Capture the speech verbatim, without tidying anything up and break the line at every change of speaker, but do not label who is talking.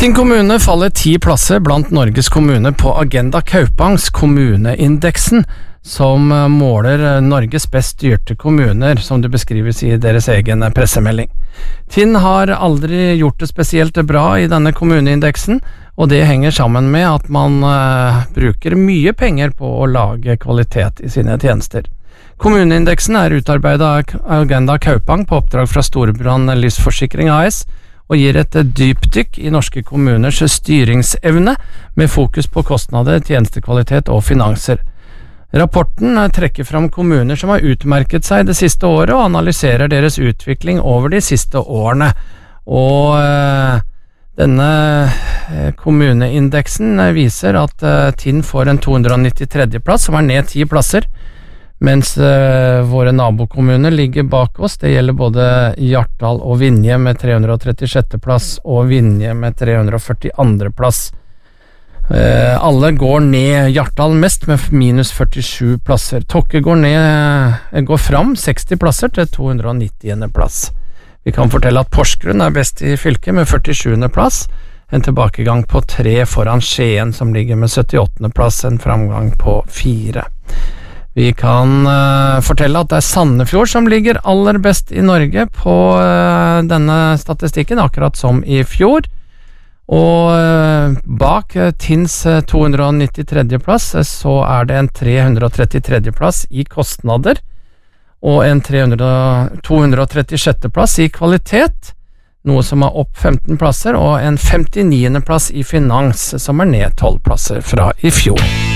Tinn kommune faller ti plasser blant Norges kommuner på Agenda Kaupangs kommuneindeksen, som måler Norges best styrte kommuner, som det beskrives i deres egen pressemelding. Tinn har aldri gjort det spesielt bra i denne kommuneindeksen, og det henger sammen med at man uh, bruker mye penger på å lage kvalitet i sine tjenester. Kommuneindeksen er utarbeidet av Agenda Kaupang på oppdrag fra Storebrand Livsforsikring A S, og gir et dypdykk i norske kommuners styringsevne med fokus på kostnader, tjenestekvalitet og finanser. Rapporten trekker fram kommuner som har utmerket seg det siste året og analyserer deres utvikling over de siste årene. Og øh, denne kommuneindeksen viser at øh, Tinn får en to hundre nittitre plass, som er ned ti plasser, mens øh, våre nabokommuner ligger bak oss. Det gjelder både Hjartdal og Vinje med tre hundre trettisjette plass og Vinje med tre hundre førtiandre plass. Uh, alle går ned, Hjartdal mest med minus førtisju plasser. Tokke går ned, går fram seksti plasser til to hundre nittiende plass. Vi kan fortelle at Porsgrunn er best i fylket med førtisjuende plass, en tilbakegang på tre foran Skien som ligger med syttiåttende plass, en framgang på fire. Vi kan uh, fortelle at det er Sandefjord som ligger aller best i Norge på uh, denne statistikken, akkurat som i fjor. Og uh, bak uh, Tinns uh, to hundre nittitre plass uh, så er det en tre hundre trettitre plass i kostnader og en tre hundre, to hundre trettisjette plass i kvalitet, noe som er opp femten plasser, og en femtiniende plass i finans, som er ned tolv plasser fra i fjor.